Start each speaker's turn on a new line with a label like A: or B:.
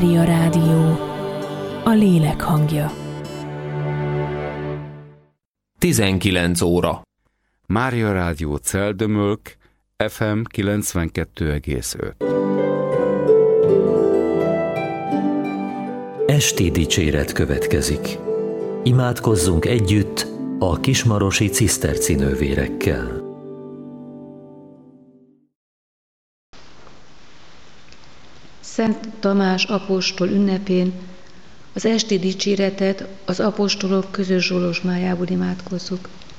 A: Mária Rádió, a lélek hangja.
B: 19 óra.
C: Mária Rádió Celdömölk, FM 92,5.
D: Esti dicséret következik. Imádkozzunk együtt a kismarosi cisztercinővérekkel.
E: Szent Tamás apostol ünnepén az esti dicséretet az apostolok közös zsolozsmájából imádkozzuk.